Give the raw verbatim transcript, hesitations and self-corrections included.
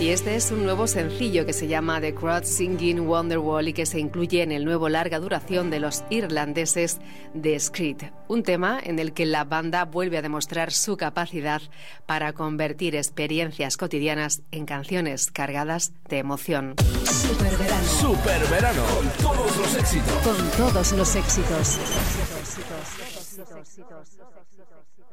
Y este es un nuevo sencillo que se llama The Crowd Singing Wonderwall y que se incluye en el nuevo larga duración de los irlandeses The Screed, un tema en el que la banda vuelve a demostrar su capacidad para convertir experiencias cotidianas en canciones cargadas de emoción. Superverano. Superverano. Con todos los éxitos. Con todos los éxitos.